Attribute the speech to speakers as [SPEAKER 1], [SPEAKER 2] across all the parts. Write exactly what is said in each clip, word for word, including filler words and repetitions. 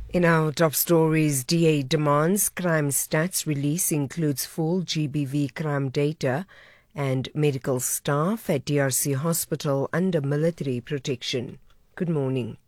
[SPEAKER 1] In our top stories, D A demands crime stats release includes full G B V crime data, and medical staff at D R C hospital under military protection. Good morning.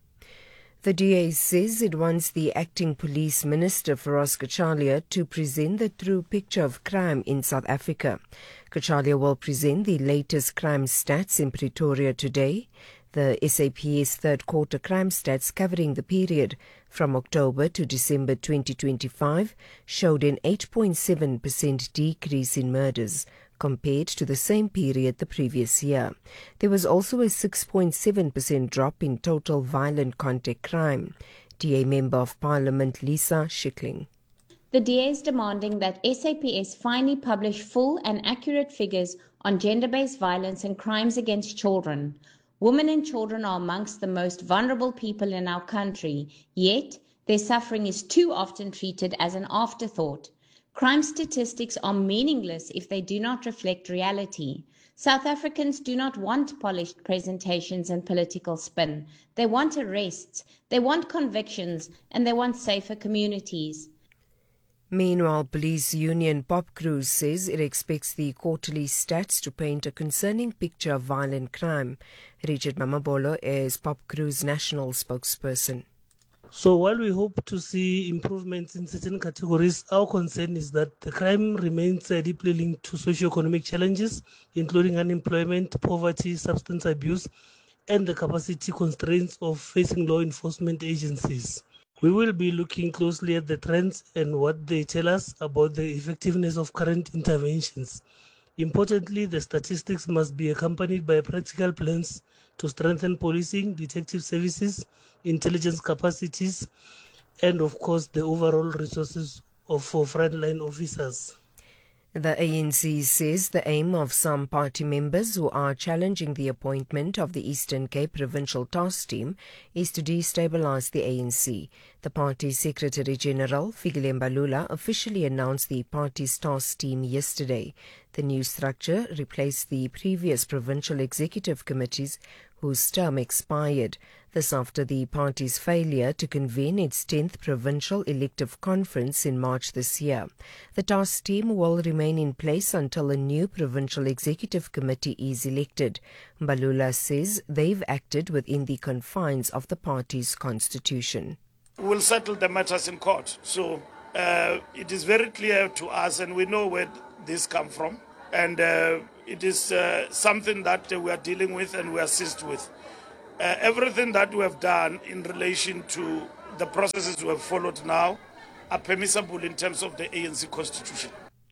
[SPEAKER 1] The D A says it wants the acting police minister Feroz Kachalia to present the true picture of crime in South Africa. Kachalia will present the latest crime stats in Pretoria today. The S A P S third quarter crime stats covering the period from October to December twenty twenty-five showed an eight point seven percent decrease in murders compared to the same period the previous year. There was also a six point seven percent drop in total violent contact crime. D A Member of Parliament Lisa Schickling.
[SPEAKER 2] The D A is demanding that S A P S finally publish full and accurate figures on gender-based violence and crimes against children. Women and children are amongst the most vulnerable people in our country, yet their suffering is too often treated as an afterthought. Crime statistics are meaningless if they do not reflect reality. South Africans do not want polished presentations and political spin. They want arrests, they want convictions, and they want safer communities.
[SPEAKER 1] Meanwhile, police union POPCRUISE says it expects the quarterly stats to paint a concerning picture of violent crime. Richard Mamabolo is POPCRUISE national spokesperson.
[SPEAKER 3] So while we hope to see improvements in certain categories, our concern is that the crime remains uh, deeply linked to socio-economic challenges, including unemployment, poverty, substance abuse, and the capacity constraints of facing law enforcement agencies. We will be looking closely at the trends and what they tell us about the effectiveness of current interventions. Importantly, the statistics must be accompanied by practical plans to strengthen policing, detective services, intelligence capacities, and of course the overall resources of for frontline officers.
[SPEAKER 1] The A N C says the aim of some party members who are challenging the appointment of the Eastern Cape Provincial Task Team is to destabilise the A N C. The party's Secretary-General, Fikile Mbalula, officially announced the party's task team yesterday. The new structure replaced the previous provincial executive committees whose term expired. This after the party's failure to convene its tenth provincial elective conference in March this year. The task team will remain in place until a new provincial executive committee is elected. Mbalula says they've acted within the confines of the party's constitution.
[SPEAKER 4] We'll settle the matters in court. So uh, it is very clear to us, and we know where this comes from. And uh, it is uh, something that uh, we are dealing with and we are assist with. Uh, everything that we have done in relation to the processes we have followed now are permissible in terms of the A N C constitution.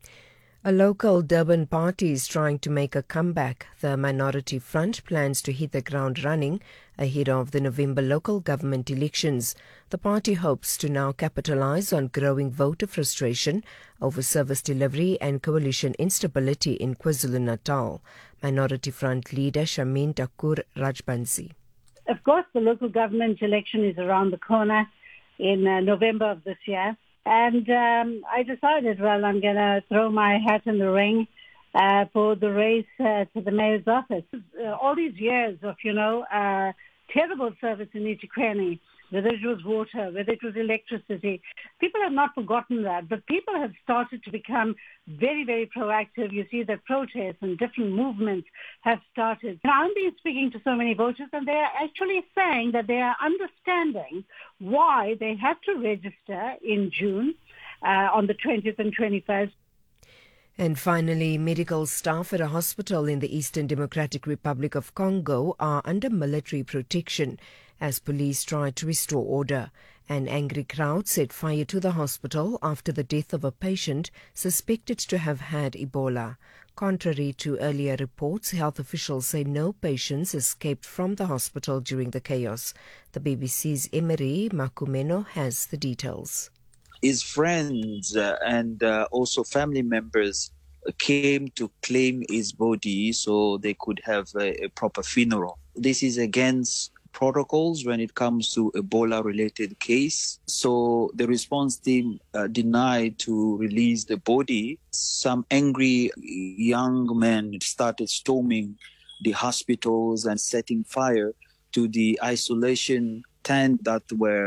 [SPEAKER 1] A local Durban party is trying to make a comeback. The Minority Front plans to hit the ground running ahead of the November local government elections. The party hopes to now capitalise on growing voter frustration over service delivery and coalition instability in KwaZulu-Natal. Minority Front leader Shamin Takur Rajbansi.
[SPEAKER 5] Of course, the local government election is around the corner in uh, November of this year. And um, I decided, well, I'm going to throw my hat in the ring uh, for the race uh, to the mayor's office. Uh, all these years of, you know, uh, terrible service in eThekwini, whether it was water, whether it was electricity, people have not forgotten that. But people have started to become very, very proactive. You see that protests and different movements have started. Now, I've been speaking to so many voters, and they are actually saying that they are understanding why they have to register in June uh, on the twentieth and twenty-first.
[SPEAKER 1] And finally, medical staff at a hospital in the Eastern Democratic Republic of Congo are under military protection as police try to restore order. An angry crowd set fire to the hospital after the death of a patient suspected to have had Ebola. Contrary to earlier reports, health officials say no patients escaped from the hospital during the chaos. The B B C's Emery Makumeno has the details.
[SPEAKER 6] His friends uh, and uh, also family members came to claim his body so they could have a, a proper funeral. This is against protocols when it comes to Ebola-related case. So the response team uh, denied to release the body. Some angry young men started storming the hospitals and setting fire to the isolation tent that were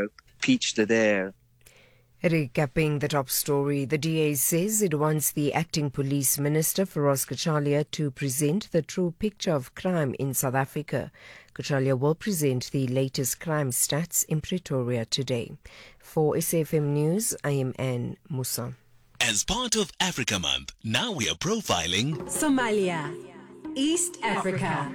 [SPEAKER 6] pitched there.
[SPEAKER 1] Recapping the top story, the D A says it wants the acting police minister, Feroz Kachalia, to present the true picture of crime in South Africa. Kachalia will present the latest crime stats in Pretoria today. For S A F M News, I am Anne Musa.
[SPEAKER 7] As part of Africa Month, now we are profiling
[SPEAKER 8] Somalia, East Africa.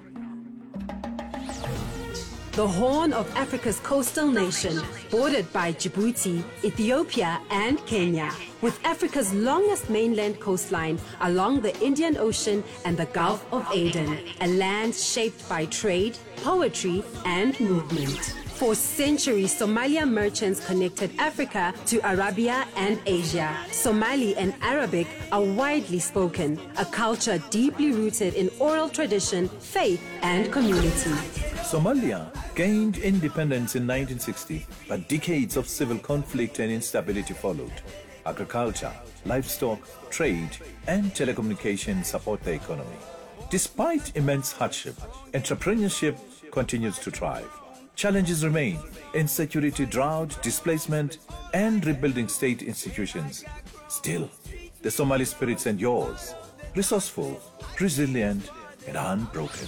[SPEAKER 8] The Horn of Africa's coastal nation, bordered by Djibouti, Ethiopia and Kenya, with Africa's longest mainland coastline along the Indian Ocean and the Gulf of Aden, a land shaped by trade, poetry and movement. For centuries, Somalia merchants connected Africa to Arabia and Asia. Somali and Arabic are widely spoken, a culture deeply rooted in oral tradition, faith and community.
[SPEAKER 9] Somalia gained independence in nineteen sixty, but decades of civil conflict and instability followed. Agriculture, livestock, trade, and telecommunications support the economy. Despite immense hardship, entrepreneurship continues to thrive. Challenges remain: insecurity, drought, displacement, and rebuilding state institutions. Still, the Somali spirit endures, resourceful, resilient, and unbroken.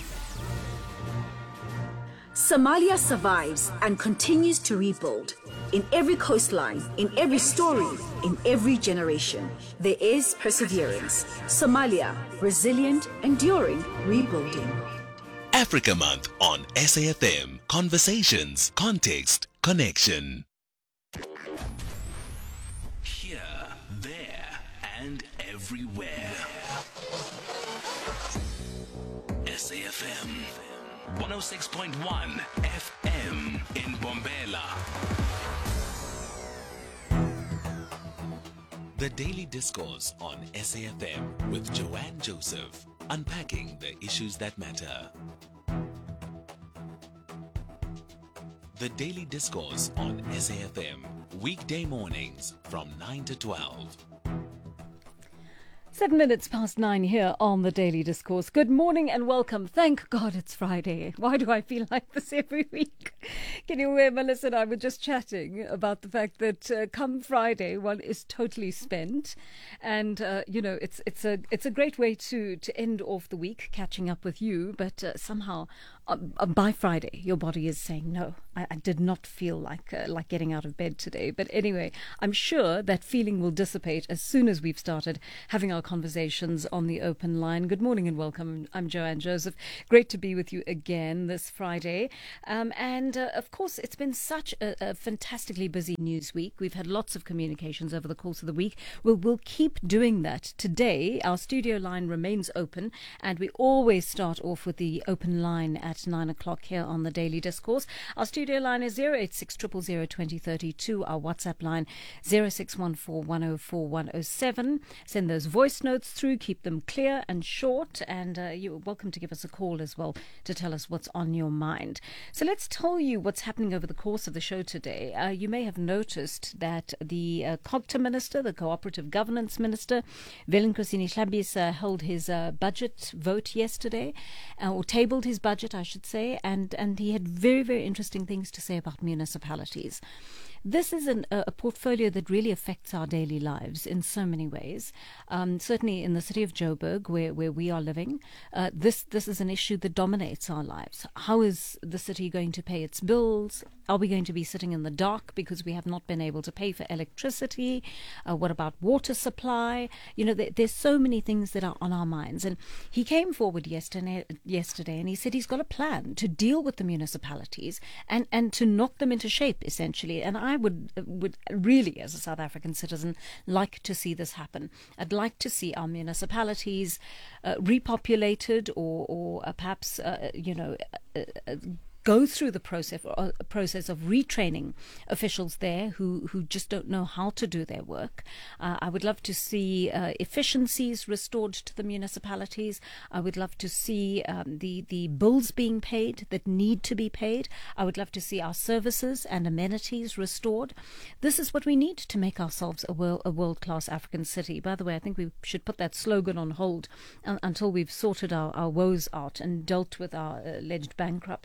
[SPEAKER 10] Somalia survives and continues to rebuild. In every coastline, in every story, in every generation, there is perseverance. Somalia, resilient, enduring, rebuilding.
[SPEAKER 7] Africa Month on S A F M. Conversations, context, connection. Here, there, and everywhere. S A F M. one oh six point one F M in Bombela. The Daily Discourse on S A F M with Joanne Joseph, unpacking the issues that matter. The Daily Discourse on S A F M, weekday mornings from nine to twelve.
[SPEAKER 11] Seven minutes past nine here on the Daily Discourse. Good morning and welcome. Thank God it's Friday. Why do I feel like this every week? Can you hear Melissa and I were just chatting about the fact that uh, come Friday one is totally spent, and uh, you know it's it's a it's a great way to to end off the week catching up with you. But uh, somehow uh, uh, by Friday your body is saying no. I, I did not feel like uh, like getting out of bed today. But anyway, I'm sure that feeling will dissipate as soon as we've started having our conversations on the open line. Good morning and welcome. I'm Joanne Joseph. Great to be with you again this Friday. Um, and uh, of course, it's been such a, a fantastically busy news week. We've had lots of communications over the course of the week. We'll, we'll keep doing that. Today, our studio line remains open, and we always start off with the open line at nine o'clock here on the Daily Discourse. Our studio line is zero eight six zero zero zero two zero three two. Our WhatsApp line zero six one four one zero four one zero seven. Send those voice notes through, keep them clear and short, and uh, you're welcome to give us a call as well to tell us what's on your mind. So let's tell you what's happening over the course of the show today. Uh, you may have noticed that the uh, COGTA Minister, the Cooperative Governance Minister, Vellenkosi Hlabisa, held his uh, budget vote yesterday, uh, or tabled his budget, I should say, and, and he had very, very interesting things to say about municipalities. This is an, a portfolio that really affects our daily lives in so many ways. Um, certainly in the city of Joburg, where, where we are living, uh, this, this is an issue that dominates our lives. How is the city going to pay its bills? Are we going to be sitting in the dark because we have not been able to pay for electricity? Uh, what about water supply? You know, there, there's so many things that are on our minds. And he came forward yesterday, yesterday and he said he's got a plan to deal with the municipalities and, and to knock them into shape, essentially. And I would would really, as a South African citizen, like to see this happen. I'd like to see our municipalities uh, repopulated, or, or uh, perhaps, uh, you know, uh, uh, go through the process uh, process of retraining officials there who, who just don't know how to do their work. Uh, I would love to see uh, efficiencies restored to the municipalities. I would love to see um, the, the bills being paid that need to be paid. I would love to see our services and amenities restored. This is what we need to make ourselves a, world, a world-class African city. By the way, I think we should put that slogan on hold un- until we've sorted our, our woes out and dealt with our alleged bankruptcy too.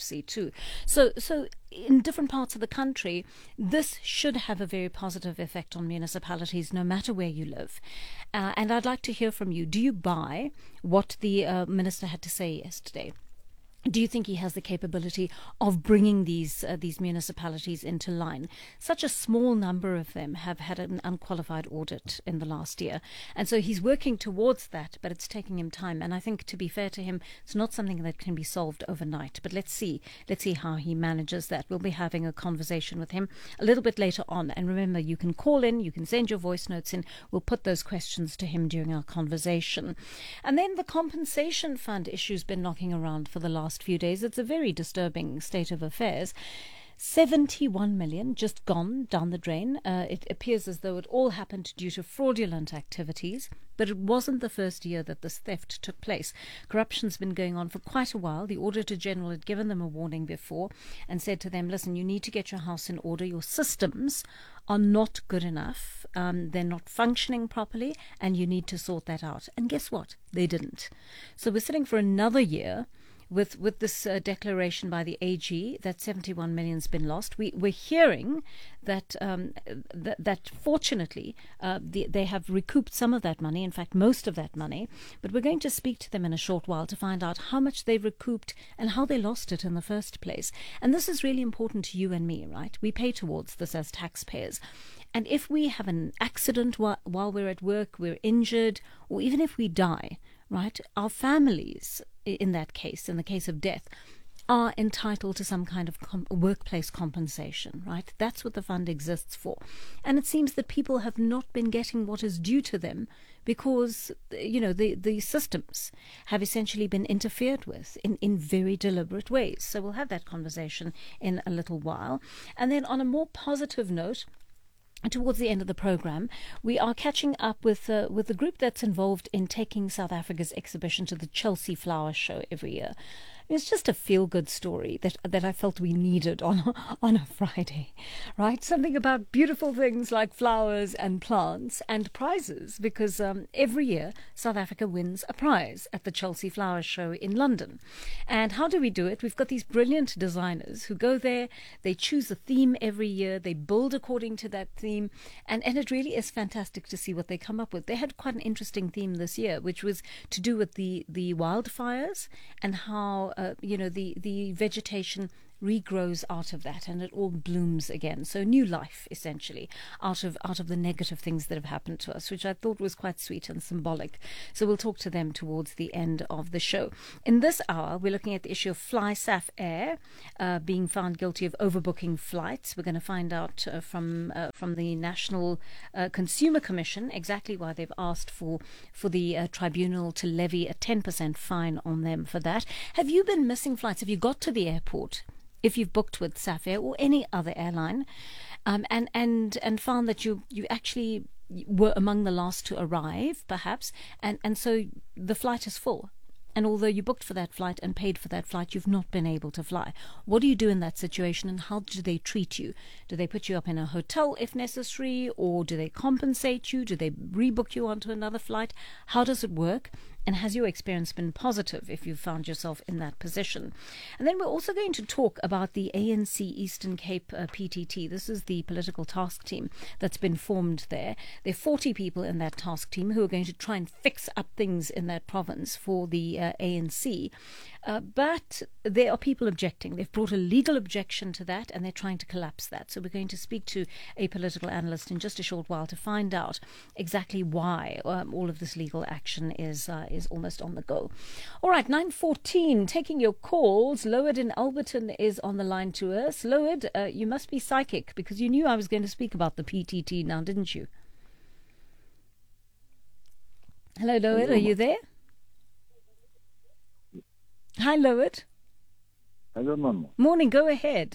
[SPEAKER 11] to. So, so in different parts of the country, this should have a very positive effect on municipalities, no matter where you live. Uh, and I'd like to hear from you. Do you buy what the uh, minister had to say yesterday? Do you think he has the capability of bringing these uh, these municipalities into line? Such a small number of them have had an unqualified audit in the last year. And so he's working towards that, but it's taking him time. And I think, to be fair to him, it's not something that can be solved overnight. But let's see. Let's see how he manages that. We'll be having a conversation with him a little bit later on. And remember, you can call in, you can send your voice notes in. We'll put those questions to him during our conversation. And then the compensation fund issue's been knocking around for the last few days. It's a very disturbing state of affairs. seventy-one million just gone down the drain. Uh, it appears as though it all happened due to fraudulent activities, but it wasn't the first year that this theft took place. Corruption's been going on for quite a while. The Auditor General had given them a warning before and said to them, listen, you need to get your house in order. Your systems are not good enough. Um, they're not functioning properly, and you need to sort that out. And guess what? They didn't. So we're sitting for another year with with this uh, declaration by the A G that seventy-one million's been lost. We, we're hearing that um, th- that fortunately uh, the, they have recouped some of that money, in fact most of that money, but we're going to speak to them in a short while to find out how much they recouped and how they lost it in the first place. And this is really important to you and me, right? We pay towards this as taxpayers. And if we have an accident wh- while we're at work, we're injured, or even if we die, right, our families, in that case, in the case of death, are entitled to some kind of com- workplace compensation, right? That's what the fund exists for. And it seems that people have not been getting what is due to them because, you know, the, the systems have essentially been interfered with in, in very deliberate ways. So we'll have that conversation in a little while. And then on a more positive note, towards the end of the program, we are catching up with uh, with the group that's involved in taking South Africa's exhibition to the Chelsea Flower Show every year. It's just a feel-good story that that I felt we needed on on a Friday, right? Something about beautiful things like flowers and plants and prizes, because um, every year South Africa wins a prize at the Chelsea Flower Show in London. And how do we do it? We've got these brilliant designers who go there, they choose a theme every year, they build according to that theme, and, and it really is fantastic to see what they come up with. They had quite an interesting theme this year, which was to do with the, the wildfires and how Uh, you know, the, the vegetation regrows out of that and it all blooms again. So new life, essentially, out of out of the negative things that have happened to us, which I thought was quite sweet and symbolic. So we'll talk to them towards the end of the show. In this hour, we're looking at the issue of FlySAF Air uh, being found guilty of overbooking flights. We're going to find out uh, from uh, from the National uh, Consumer Commission exactly why they've asked for, for the uh, tribunal to levy a ten percent fine on them for that. Have you been missing flights? Have you got to the airport, if you've booked with SAF Air or any other airline, um, and, and and found that you, you actually were among the last to arrive, perhaps, and, and so the flight is full. And although you booked for that flight and paid for that flight, you've not been able to fly. What do you do in that situation, and how do they treat you? Do they put you up in a hotel if necessary, or do they compensate you? Do they rebook you onto another flight? How does it work? And has your experience been positive if you found yourself in that position? And then we're also going to talk about the A N C Eastern Cape uh, P T T. This is the political task team that's been formed there. There are forty people in that task team who are going to try and fix up things in that province for the uh, A N C. Uh, but there are people objecting. They've brought a legal objection to that, and they're trying to collapse that. So we're going to speak to a political analyst in just a short while to find out exactly why um, all of this legal action is uh, is almost on the go. All right, nine fourteen, taking your calls. Lowered in Alberton is on the line to us. Lowered, uh, you must be psychic, because you knew I was going to speak about the P T T now, didn't you? Hello, Lowered, Hello. Are you there? Hi, Lowered.
[SPEAKER 12] Hello, Mama.
[SPEAKER 11] Morning, go ahead.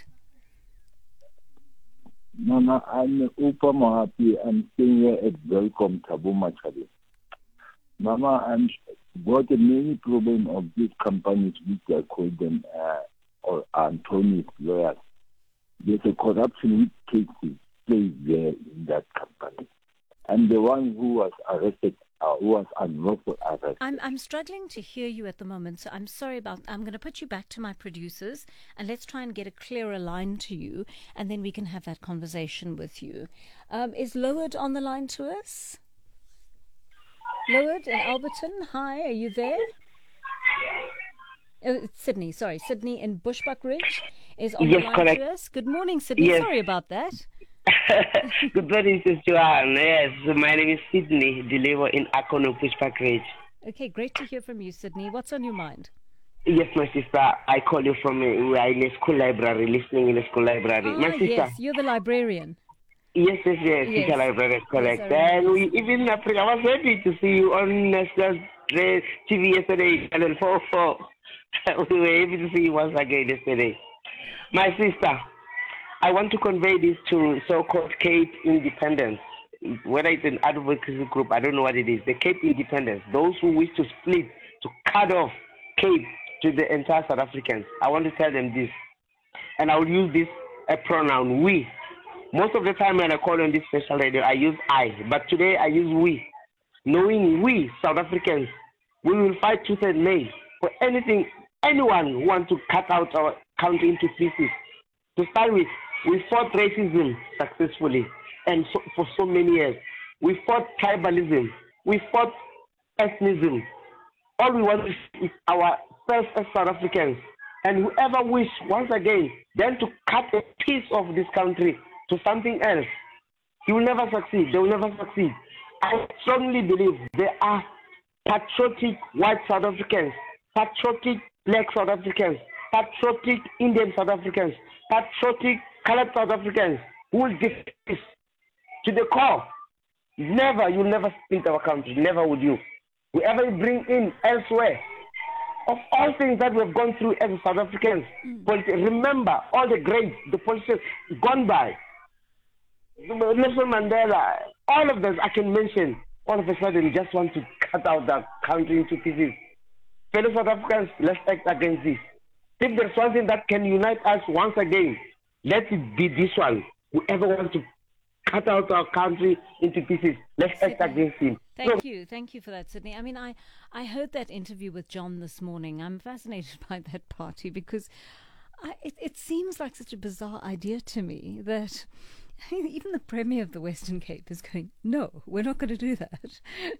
[SPEAKER 12] Mama, I'm Upa Mohapi. I'm staying here at Welcome Thabo Machade. Mama, I'm got a many problem of these companies, which I call them uh, or Antoni's lawyers. There's a corruption which takes place there in that company. and the one who was arrested, uh, who was unlawful arrest.
[SPEAKER 11] I'm I'm struggling to hear you at the moment, so I'm sorry about. I'm going to put you back to my producers, and let's try and get a clearer line to you, and then we can have that conversation with you. Um, is Lourdes on the line to us? Lourdes in Alberton, hi, are you there? Oh, it's Sydney, sorry, Sydney in Bushbuck Ridge is on
[SPEAKER 13] yes,
[SPEAKER 11] the line
[SPEAKER 13] correct.
[SPEAKER 11] to us. Good morning, Sydney.
[SPEAKER 13] Yes.
[SPEAKER 11] Sorry about that.
[SPEAKER 13] Good morning, Sister Joanne. Yes, my name is Sydney, deliver in Akono, Bushbuck Ridge.
[SPEAKER 11] Okay, great to hear from you, Sydney. What's on your mind?
[SPEAKER 13] Yes, my sister, I call you from, uh, we are in a school library, listening in a school library.
[SPEAKER 11] Ah,
[SPEAKER 13] my sister.
[SPEAKER 11] yes, you're the librarian.
[SPEAKER 13] Yes, yes, yes,
[SPEAKER 11] Yes.
[SPEAKER 13] teacher library, correct.
[SPEAKER 11] Yes, I
[SPEAKER 13] and we, even in Africa, I was happy to see you on national T V yesterday, Channel four four. We were happy to see you once again yesterday. My sister, I want to convey this to so-called Cape Independence. Whether it's an advocacy group, I don't know what it is. The Cape Independence, those who wish to split, to cut off Cape to the entire South Africans. I want to tell them this, and I will use this a pronoun, we. Most of the time when I call on this special radio, I use I, but today I use we. Knowing we, South Africans, we will fight tooth and nail for anything, anyone who wants to cut out our country into pieces. To start with, we fought racism successfully, and so, for so many years. We fought tribalism. We fought ethnicism. All we want is ourselves as South Africans. And whoever wish, once again, then to cut a piece of this country to something else, he will never succeed. They will never succeed. I strongly believe there are patriotic white South Africans, patriotic black South Africans, patriotic Indian South Africans, patriotic colored South Africans who will defend this to the core. Never, you'll never split our country. Never would you. Whoever you bring in elsewhere, of all things that we've gone through as South Africans, politi- remember all the greats, the politicians gone by, Nelson Mandela, all of them I can mention, all of a sudden just want to cut out that country into pieces. Fellow South Africans, let's act against this. If there's one thing that can unite us once again, let it be this one. Whoever wants to cut out our country into pieces, let's act against him.
[SPEAKER 11] Thank you. Thank you for that, Sydney. I mean, I, I heard that interview with John this morning. I'm fascinated by that party because I, it, it seems like such a bizarre idea to me that even the Premier of the Western Cape is going, no, we're not going to do that.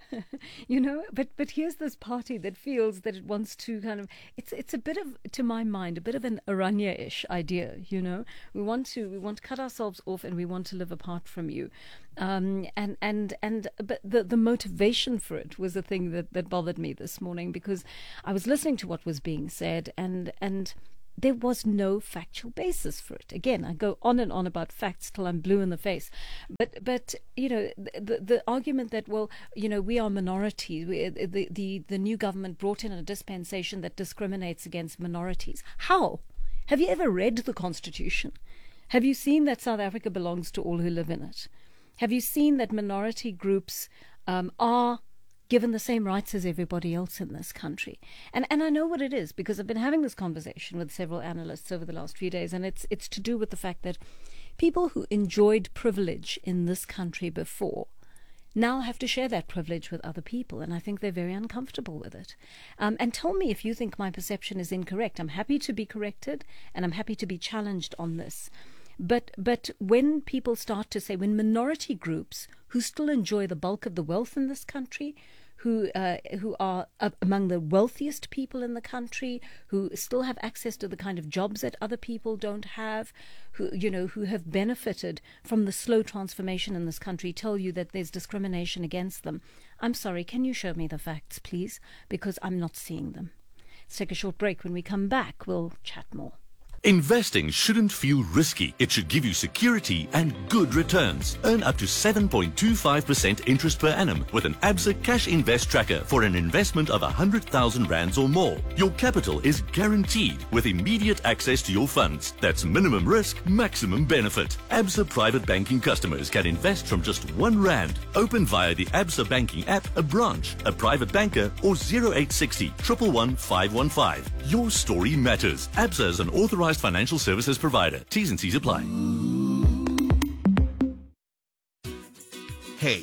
[SPEAKER 11] you know, but but here's this party that feels that it wants to kind of, it's it's a bit of, to my mind, a bit of an Aranya-ish idea, you know. We want to we want to cut ourselves off and we want to live apart from you. Um, and, and, and, but the, the motivation for it was the thing that, that bothered me this morning because I was listening to what was being said and, and, there was no factual basis for it. Again, I go on and on about facts till I'm blue in the face. But, but you know, the, the argument that, well, you know, we are minorities. We, the, the, the new government brought in a dispensation that discriminates against minorities. How? Have you ever read the Constitution? Have you seen that South Africa belongs to all who live in it? Have you seen that minority groups um, are given the same rights as everybody else in this country? And and I know what it is because I've been having this conversation with several analysts over the last few days, and it's it's to do with the fact that people who enjoyed privilege in this country before now have to share that privilege with other people, and I think they're very uncomfortable with it. Um, and tell me if you think my perception is incorrect. I'm happy to be corrected, and I'm happy to be challenged on this. But but when people start to say, when minority groups who still enjoy the bulk of the wealth in this country, who uh, who are uh, among the wealthiest people in the country, who still have access to the kind of jobs that other people don't have, who you know who have benefited from the slow transformation in this country, tell you that there's discrimination against them. I'm sorry, can you show me the facts, please? Because I'm not seeing them. Let's take a short break. When we come back, we'll chat more.
[SPEAKER 14] Investing shouldn't feel risky. It should give you security and good returns. Earn up to seven point two five percent interest per annum with an Absa Cash Invest Tracker for an investment of one hundred thousand rands or more. Your capital is guaranteed with immediate access to your funds. That's minimum risk, maximum benefit. Absa Private Banking customers can invest from just one rand. Open via the Absa Banking app, a branch, a private banker, or zero eight six zero, one one one, five one five. Your story matters. Absa is an authorized financial services provider. T's and C's apply.
[SPEAKER 15] Hey,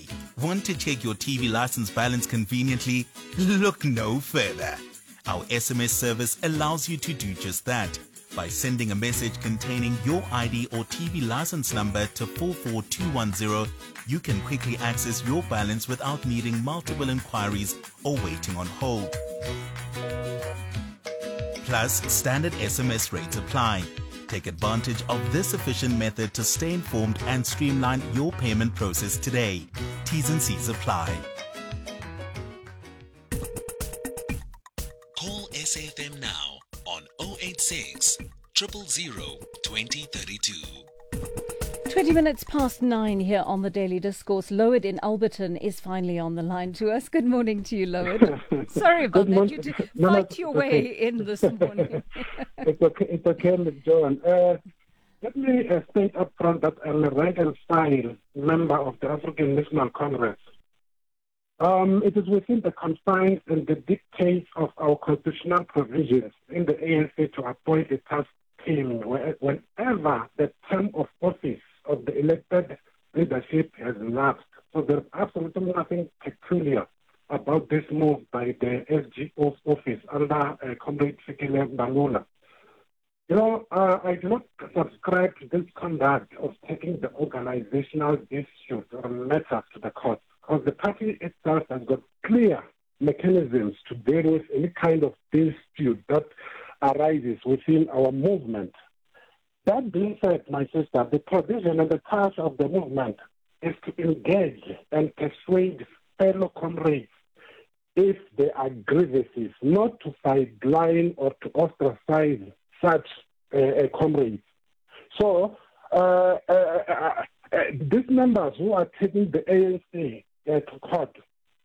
[SPEAKER 15] Want to check your T V license balance conveniently? Look no further. Our S M S service allows you to do just that. By sending a message containing your I D or T V license number to four four two one zero, you can quickly access your balance without needing multiple inquiries or waiting on hold. Plus, standard S M S rates apply. Take advantage of this efficient method to stay informed and streamline your payment process today. T's and C's apply.
[SPEAKER 7] Call S A F M now on zero eight six, zero zero zero, two zero three two.
[SPEAKER 11] twenty minutes past nine here on the Daily Discourse. Lowered in Alberton is finally on the line to us. Good morning to you, Lowered. Sorry about that. You did
[SPEAKER 16] no,
[SPEAKER 11] fight
[SPEAKER 16] no,
[SPEAKER 11] your
[SPEAKER 16] okay.
[SPEAKER 11] way in this morning.
[SPEAKER 16] It's okay, it's okay, Miz Joan. Uh, let me uh, state up front that I'm a rank and file member of the African National Congress. Um, it is within the confines and the dictates of our constitutional provisions in the A N C to appoint a task team whenever the term of office of the elected leadership has lapsed. So there's absolutely nothing peculiar about this move by the S G O's office under uh, Comrade Fikile Mbalula. You know, uh, I do not subscribe to this conduct of taking the organizational disputes or matters to the court, because the party itself has got clear mechanisms to deal with any kind of dispute that arises within our movement. That being said, my sister, the provision and the task of the movement is to engage and persuade fellow comrades if there are grievances, not to sideline or to ostracize such uh, uh, comrades. So, uh, uh, uh, uh, these members who are taking the A N C uh, to court,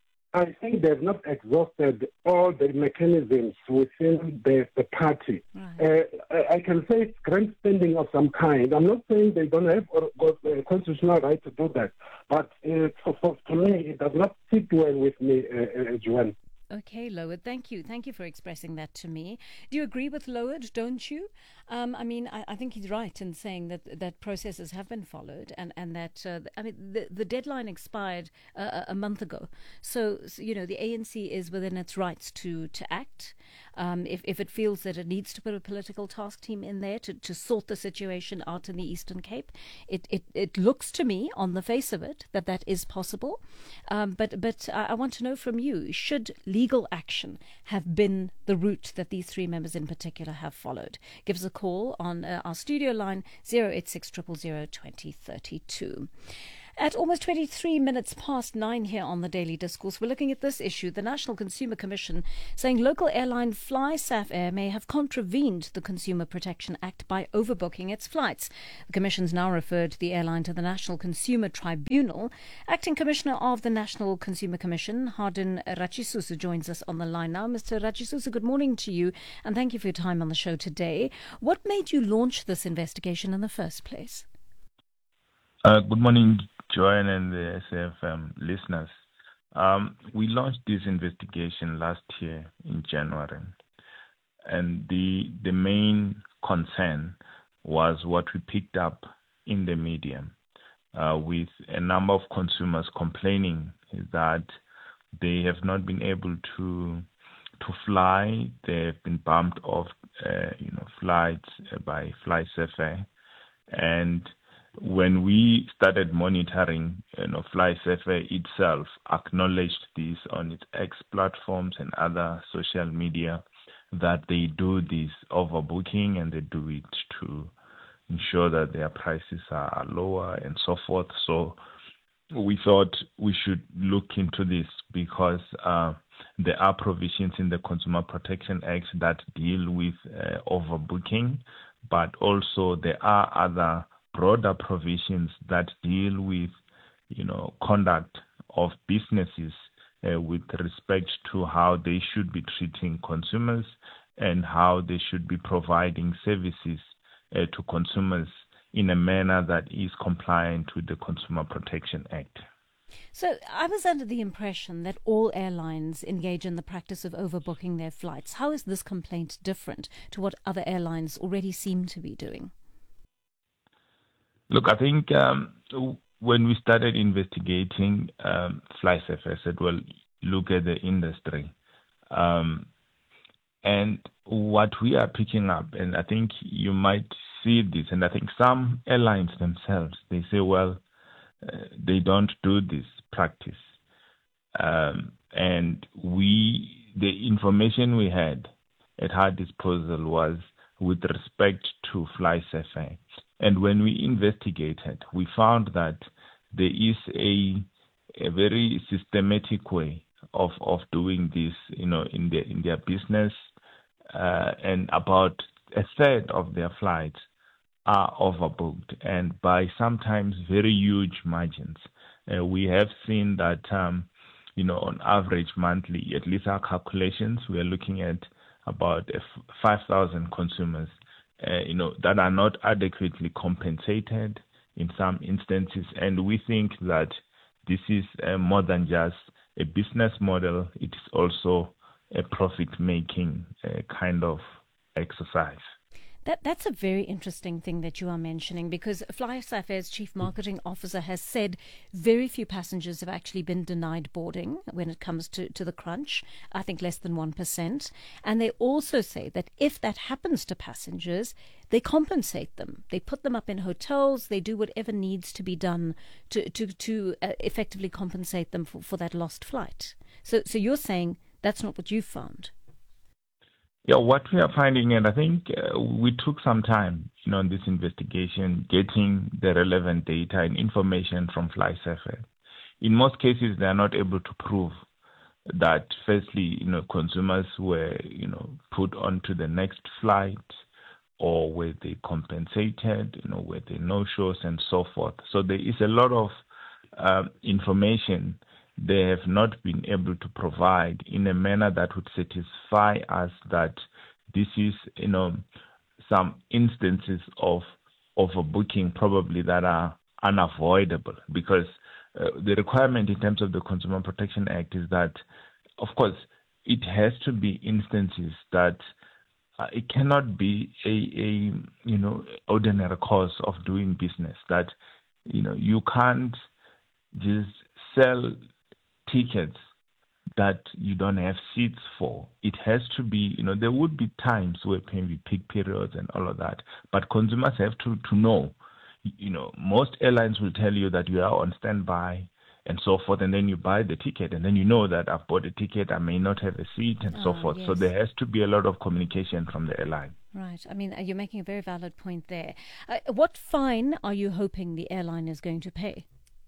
[SPEAKER 16] I think they've not exhausted all the mechanisms within the, the party. Right. Uh, I can say it's grandstanding of some kind. I'm not saying they don't have or got a constitutional right to do that, but uh, for, for, to me, it does not sit well with me, uh, uh, Joanne.
[SPEAKER 11] Okay, Lowered, thank you. Thank you for expressing that to me. Do you agree with Lowered, don't you? Um, I mean, I, I think he's right in saying that that processes have been followed and, and that, uh, I mean, the, the deadline expired uh, a month ago. So, so, you know, the A N C is within its rights to, to act. Um, if, if it feels that it needs to put a political task team in there to, to sort the situation out in the Eastern Cape, it, it, it looks to me, on the face of it, that that is possible. Um, but but I, I want to know from you, should legal action have been the route that these three members in particular have followed? Give us a call on uh, our studio line, zero eight six, zero zero zero, two zero three two. At almost twenty-three minutes past nine here on the Daily Discourse, we're looking at this issue. The National Consumer Commission saying local airline FlySAF Air may have contravened the Consumer Protection Act by overbooking its flights. The Commission's now referred the airline to the National Consumer Tribunal. Acting Commissioner of the National Consumer Commission, Hardin Ratchisusu, joins us on the line now. Mister Ratchisusu, good morning to you, and thank you for your time on the show today. What made you launch this investigation in the first place?
[SPEAKER 17] Uh, good morning, Joanne and the S A F M listeners. Um, we launched this investigation last year in January, and the the main concern was what we picked up in the media, uh, with a number of consumers complaining that they have not been able to to fly. They have been bumped off, uh, you know, flights by FlySAF Air, and when we started monitoring, you know, FlySAF Air itself acknowledged this on its X platforms and other social media, that they do this overbooking and they do it to ensure that their prices are lower and so forth. So we thought we should look into this because uh, there are provisions in the Consumer Protection Act that deal with uh, overbooking, but also there are other broader provisions that deal with, you know, conduct of businesses uh, with respect to how they should be treating consumers and how they should be providing services uh, to consumers in a manner that is compliant with the Consumer Protection Act.
[SPEAKER 11] So I was under the impression that all airlines engage in the practice of overbooking their flights. How is this complaint different to what other airlines already seem to be doing?
[SPEAKER 17] Look, I think um, when we started investigating um, FlySafair, I said, well, look at the industry. Um, and what we are picking up, and I think you might see this, and I think some airlines themselves, they say, well, uh, they don't do this practice. Um, and we, the information we had at our disposal was with respect to FlySafair. And when we investigated, we found that there is a a very systematic way of, of doing this, you know, in their in their business, uh, and about a third of their flights are overbooked, and by sometimes very huge margins. Uh, we have seen that, um, you know, on average monthly, at least our calculations, we are looking at about five thousand consumers, uh, you know, that are not adequately compensated in some instances. And we think that this is uh, more than just a business model. It is also a profit-making uh, kind of exercise.
[SPEAKER 11] That, that's a very interesting thing that you are mentioning, because FlySafair's chief marketing officer has said very few passengers have actually been denied boarding when it comes to, to the crunch, I think less than one percent. And they also say that if that happens to passengers, they compensate them. They put them up in hotels. They do whatever needs to be done to, to, to uh, effectively compensate them for, for that lost flight. So, so you're saying that's not what you found?
[SPEAKER 17] Yeah, what we are finding, and I think uh, we took some time, you know, in this investigation, getting the relevant data and information from FlySafair. In most cases, they are not able to prove that, firstly, you know, consumers were, you know, put onto the next flight, or were they compensated, you know, were they no-shows and so forth. So there is a lot of uh, information they have not been able to provide in a manner that would satisfy us that this is, you know, some instances of overbooking probably that are unavoidable, because uh, the requirement in terms of the Consumer Protection Act is that, of course, it has to be instances that uh, it cannot be a, a, you know, ordinary course of doing business, that, you know, you can't just sell tickets that you don't have seats for. It has to be, you know, there would be times where maybe peak periods and all of that, but consumers have to, to know, you know, most airlines will tell you that you are on standby and so forth, and then you buy the ticket, and then you know that I've bought a ticket, I may not have a seat and oh, so forth. Yes. So there has to be a lot of communication from the airline.
[SPEAKER 11] Right. I mean, you're making a very valid point there. Uh, what fine are you hoping the airline is going to pay?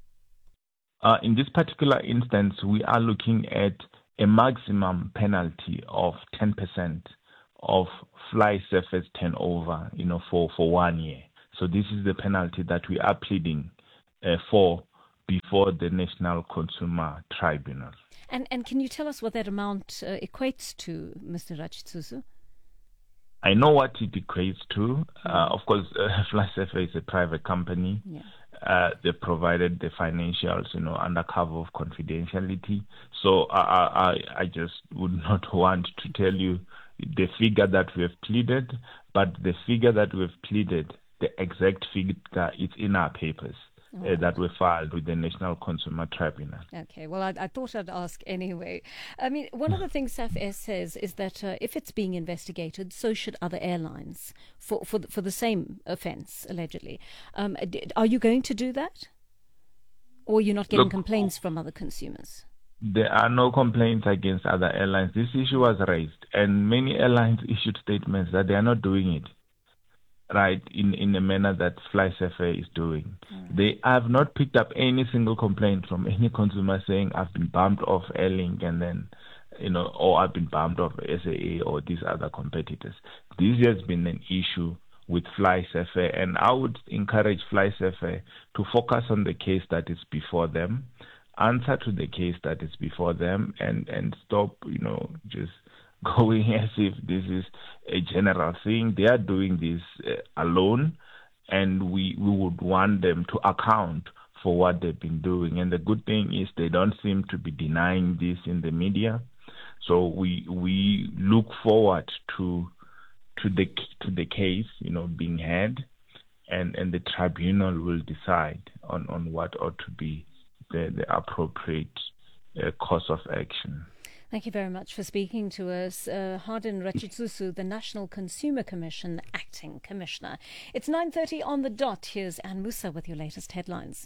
[SPEAKER 17] Uh, in this particular instance, we are looking at a maximum penalty of ten percent of FlySafair's turnover, you know, for, for one year. So this is the penalty that we are pleading uh, for before the National Consumer Tribunal.
[SPEAKER 11] And and can you tell us what that amount uh, equates to, Mister Ratshitsuzu?
[SPEAKER 17] I know what it equates to. Uh, of course, uh, FlySafair is a private company. Yeah. Uh, they provided the financials, you know, under cover of confidentiality. So I, I, I just would not want to tell you the figure that we have pleaded, but the figure that we have pleaded, the exact figure, is in our papers. Uh, that were filed with the National Consumer Tribunal.
[SPEAKER 11] Okay, well, I, I thought I'd ask anyway. I mean, one of the things SAFAir says is that uh, if it's being investigated, so should other airlines for for the, for the same offence, allegedly. Um, are you going to do that? Or you're not getting Look, complaints from other consumers?
[SPEAKER 17] There are no complaints against other airlines. This issue was raised, and many airlines issued statements that they are not doing it right in, in a manner that FlySafair is doing. Right. They have not picked up any single complaint from any consumer saying I've been bumped off Airlink and then, you know, or I've been bumped off S A A or these other competitors. This has been an issue with FlySafair, and I would encourage FlySafair to focus on the case that is before them, answer to the case that is before them, and, and stop, you know, just going as if this is a general thing. They are doing this uh, alone, and we, we would want them to account for what they've been doing. And the good thing is they don't seem to be denying this in the media. So we we look forward to to the to the case, you know, being heard, and, and the tribunal will decide on, on what ought to be the, the appropriate uh, course of action.
[SPEAKER 11] Thank you very much for speaking to us. Uh, Hardin Rachitsusu, the National Consumer Commission Acting Commissioner. It's nine thirty on the dot. Here's Anne Musa with your latest headlines.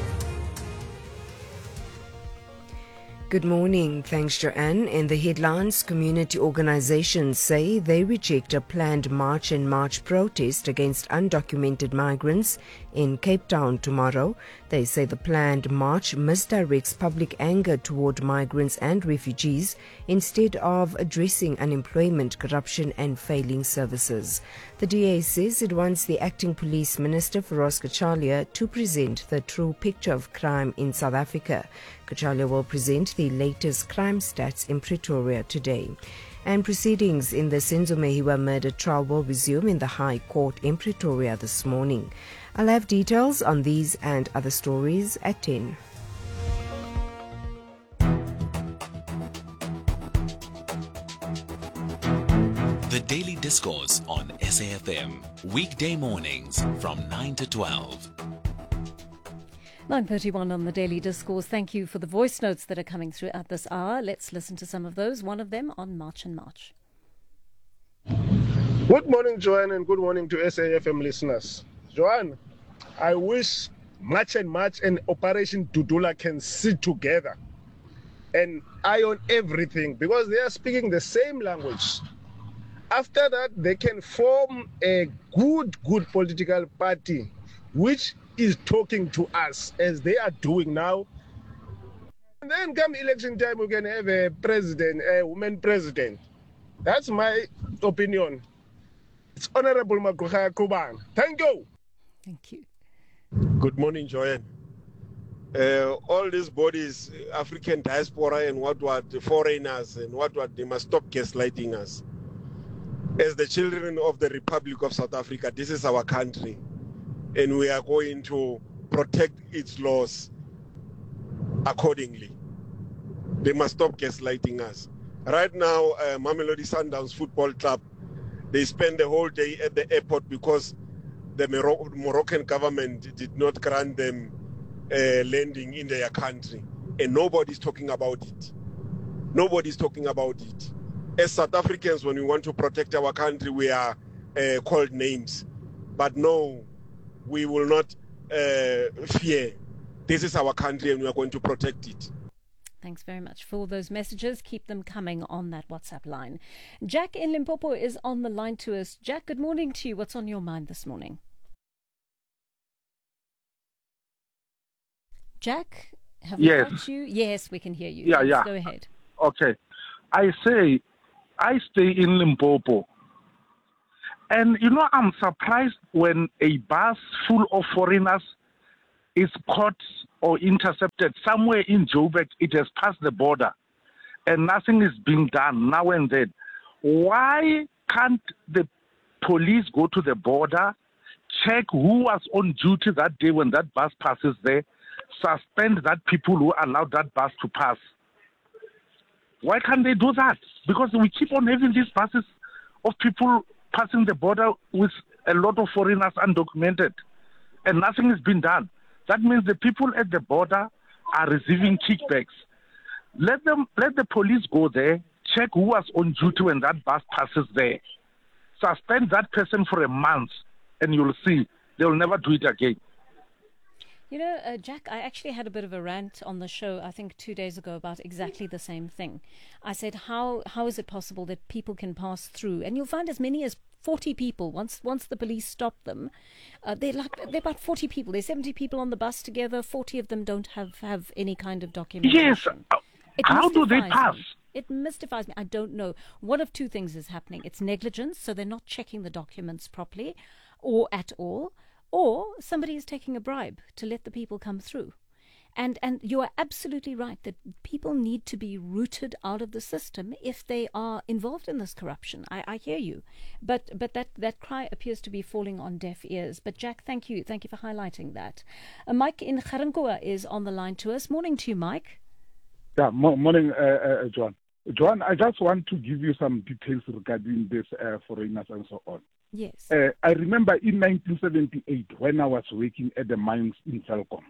[SPEAKER 1] Good morning. Thanks, Joanne. In the headlines, community organizations say they reject a planned March and March protest against undocumented migrants in Cape Town tomorrow. They say the planned march misdirects public anger toward migrants and refugees instead of addressing unemployment, corruption and failing services. The D A says it wants the acting police minister, Feroz Kachalia, to present the true picture of crime in South Africa. Kachalia will present the latest crime stats in Pretoria today. And proceedings in the Senzo Mehiwa murder trial will resume in the High Court in Pretoria this morning. I'll have details on these and other stories at ten.
[SPEAKER 7] The Daily Discourse on S A F M, weekday mornings from nine to twelve.
[SPEAKER 11] nine thirty-one on the Daily Discourse. Thank you for the voice notes that are coming through at this hour. Let's listen to some of those. One of them on March and March.
[SPEAKER 18] Good morning, Joanne, and good morning to S A F M listeners. Joanne, I wish March and March and Operation Dudula can sit together and iron everything because they are speaking the same language. After that, they can form a good, good political party which is talking to us as they are doing now. And then come election time, we can have a president, a woman president. That's my opinion. It's Honorable Maguha Kuban. Thank you.
[SPEAKER 11] Thank you.
[SPEAKER 19] Good morning, Joanne. Uh, all these bodies, African diaspora and what what the foreigners and what what they must stop gaslighting us. As the children of the Republic of South Africa, this is our country, and we are going to protect its laws accordingly. They must stop gaslighting us. Right now, uh, Mamelodi Sundowns Football Club, they spend the whole day at the airport because the Mor- Moroccan government did not grant them uh, landing in their country, and nobody's talking about it. Nobody's talking about it. As South Africans, when we want to protect our country, we are uh, called names. But no, we will not uh, fear. This is our country and we are going to protect it.
[SPEAKER 11] Thanks very much for those messages. Keep them coming on that WhatsApp line. Jack in Limpopo is on the line to us. Jack, good morning to you. What's on your mind this morning? Jack, have we
[SPEAKER 20] yes.
[SPEAKER 11] got you? Yes, we can hear you.
[SPEAKER 20] Yeah,
[SPEAKER 11] Let's
[SPEAKER 20] yeah.
[SPEAKER 11] Go ahead.
[SPEAKER 20] Okay. I say, I stay in Limpopo. And, you know, I'm surprised when a bus full of foreigners is caught or intercepted somewhere in Joburg. It has passed the border and nothing is being done now and then. Why can't the police go to the border, check who was on duty that day when that bus passes there, suspend that people who allowed that bus to pass? Why can't they do that? Because we keep on having these buses of people passing the border with a lot of foreigners undocumented, and nothing has been done. That means the people at the border are receiving kickbacks. Let them, let the police go there, check who was on duty when that bus passes there, suspend that person for a month, and you'll see they will never do it again.
[SPEAKER 11] You know, uh, Jack, I actually had a bit of a rant on the show, I think two days ago, about exactly the same thing. I said, how how is it possible that people can pass through? And you'll find as many as forty people, once once the police stop them, uh, they're like they're about forty people. There's seventy people on the bus together, forty of them don't have, have any kind of documentation.
[SPEAKER 20] Yes, uh, how do they pass?
[SPEAKER 11] Me. It mystifies me. I don't know. One of two things is happening. It's negligence, so they're not checking the documents properly or at all. Or somebody is taking a bribe to let the people come through. And and you are absolutely right that people need to be rooted out of the system if they are involved in this corruption. I, I hear you. But but that, that cry appears to be falling on deaf ears. But Jack, thank you. Thank you for highlighting that. Uh, Mike in Garinkoa is on the line to us. Morning to you, Mike.
[SPEAKER 16] Yeah, mo- morning, uh, uh, John. John, I just want to give you some details regarding this uh, foreigners and so on.
[SPEAKER 11] Yes.
[SPEAKER 16] Uh, I remember in nineteen seventy-eight, when I was working at the mines in Felcom,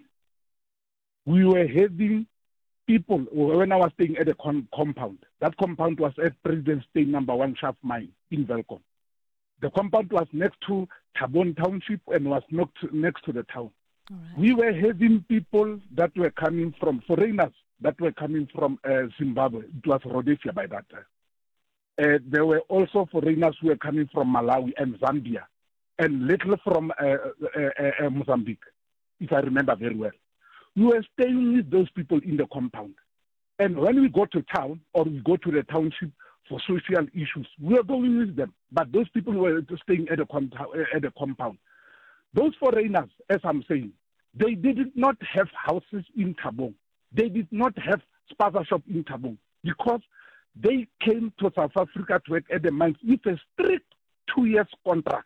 [SPEAKER 16] we were having people, when I was staying at a con- compound, that compound was at President State number one shaft mine in Felcom. The compound was next to Tabon Township and was not next to the town. Right. We were having people that were coming from, foreigners that were coming from uh, Zimbabwe. It was Rhodesia by that time. Uh, there were also foreigners who were coming from Malawi and Zambia, and little from uh, uh, uh, Mozambique, if I remember very well. We were staying with those people in the compound. And when we go to town or we go to the township for social issues, we are going with them. But those people were staying at the, com- at the compound. Those foreigners, as I'm saying, they did not have houses in Tabong. They did not have spaza shop in Tabong because they came to South Africa to work at the mines with a strict two years contract.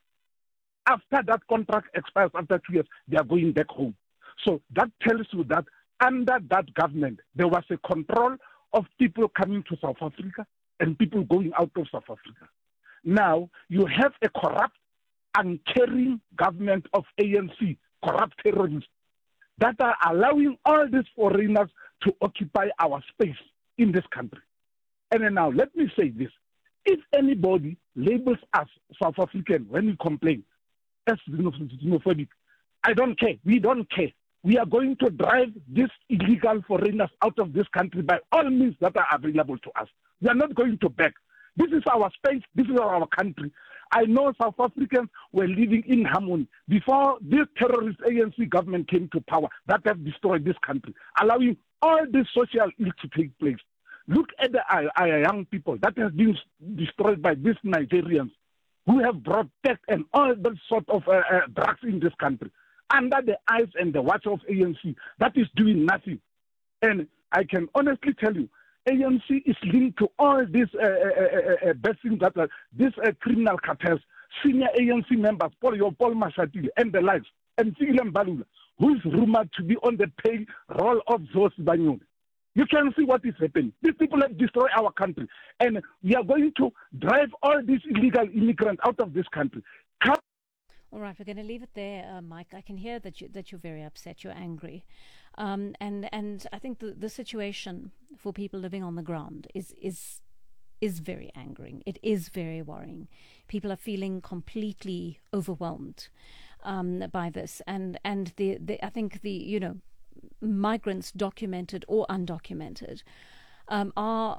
[SPEAKER 16] After that contract expires after two years, they are going back home. So that tells you that under that government, there was a control of people coming to South Africa and people going out of South Africa. Now, you have a corrupt, uncaring government of A N C, corrupt terrorists, that are allowing all these foreigners to occupy our space in this country. And then now, let me say this. If anybody labels us South African when we complain as xenophobic, I don't care. We don't care. We are going to drive these illegal foreigners out of this country by all means that are available to us. We are not going to beg. This is our space. This is our country. I know South Africans were living in harmony before this terrorist A N C government came to power that have destroyed this country, allowing all this social ill to take place. Look at the our young people that have been destroyed by these Nigerians who have brought tech and all that sort of uh, uh, drugs in this country under the eyes and the watch of A N C that is doing nothing. And I can honestly tell you, A N C is linked to all these uh, uh, uh, bad things that are these uh, criminal cartels, senior A N C members, Paul, Paul Mashatile and the likes, and Tigile Mbalula, who is rumored to be on the payroll of Zosi Banyoni. You can see what is happening. These people have destroyed our country, and we are going to drive all these illegal immigrants out of this country. Come
[SPEAKER 11] All right, we're going to leave it there, uh, Mike. I can hear that you that you're very upset, you're angry, um, and and I think the, the situation for people living on the ground is is is very angering. It is very worrying. People are feeling completely overwhelmed um, by this, and and the, the I think the you know migrants, documented or undocumented, um, are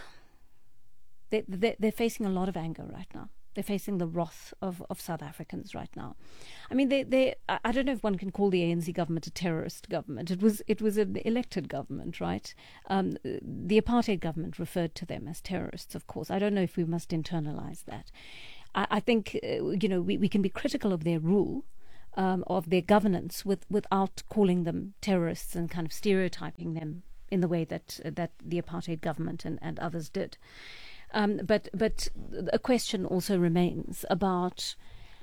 [SPEAKER 11] they they they're facing a lot of anger right now. They're facing the wrath of, of South Africans right now. I mean, they, they, I don't know if one can call the A N C government a terrorist government. It was it was an elected government, right? Um, the apartheid government referred to them as terrorists, of course. I don't know if we must internalize that. I, I think, uh, you know, we, we can be critical of their rule, um, of their governance, with, without calling them terrorists and kind of stereotyping them in the way that, uh, that the apartheid government and, and others did. Um, but but a question also remains about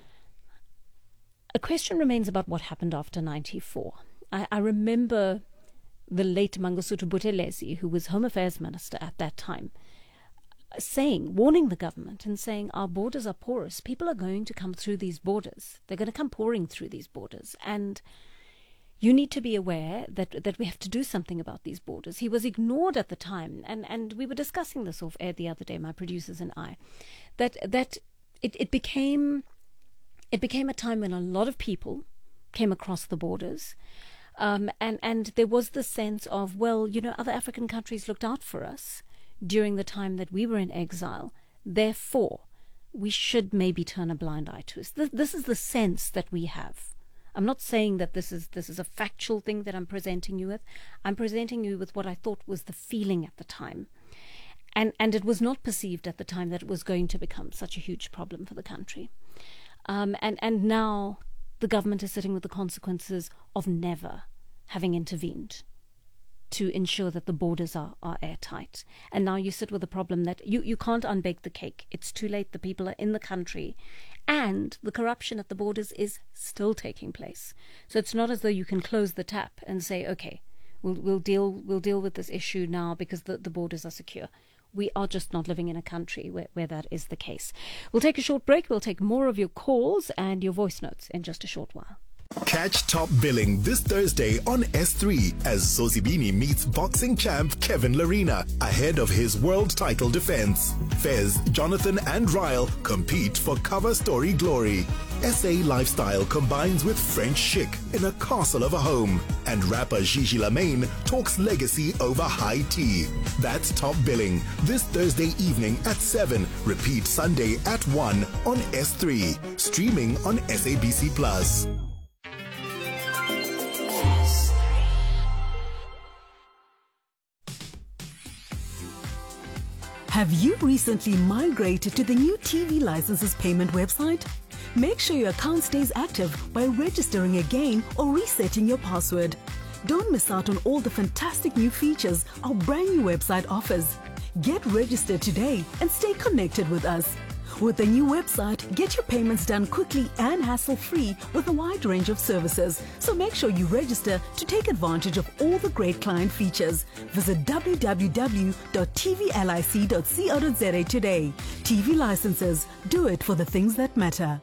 [SPEAKER 11] a question remains about what happened after ninety-four. I, I remember the late Mangosuthu Buthelezi, who was Home Affairs Minister at that time, saying, warning the government and saying, our borders are porous. People are going to come through these borders. They're going to come pouring through these borders, and you need to be aware that that we have to do something about these borders. He was ignored at the time, and, and we were discussing this off air the other day, my producers and I, that that it, it became it became a time when a lot of people came across the borders, um, and and there was the sense of, well, you know, other African countries looked out for us during the time that we were in exile. Therefore, we should maybe turn a blind eye to us. This, this is the sense that we have. I'm not saying that this is this is a factual thing that I'm presenting you with. I'm presenting you with what I thought was the feeling at the time. And and it was not perceived at the time that it was going to become such a huge problem for the country. Um, and, and now the government is sitting with the consequences of never having intervened to ensure that the borders are, are airtight. And now you sit with a problem that you, you can't unbake the cake. It's too late. The people are in the country. And the corruption at the borders is still taking place. So it's not as though you can close the tap and say, okay, we'll we'll deal we'll deal with this issue now because the, the borders are secure. we are just not living in a country where, where that is the case. We'll take a short break. We'll take more of your calls and your voice notes in just a short while.
[SPEAKER 21] Catch Top Billing this Thursday on S three as Zozibini meets boxing champ Kevin Larina ahead of his world title defense. Fez, Jonathan and Ryle compete for cover story glory. S A lifestyle combines with French chic in a castle of a home. And rapper Gigi Lamaine talks legacy over high tea. That's Top Billing this Thursday evening at seven. Repeat Sunday at one on S three. Streaming on S A B C Plus.
[SPEAKER 22] Have you recently migrated to the new T V licenses payment website? Make sure your account stays active by registering again or resetting your password. Don't miss out on all the fantastic new features our brand new website offers. Get registered today and stay connected with us. With the new website, get your payments done quickly and hassle-free with a wide range of services. So make sure you register to take advantage of all the great client features. Visit w w w dot t v lic dot co dot z a today. T V licenses. Do it for the things that matter.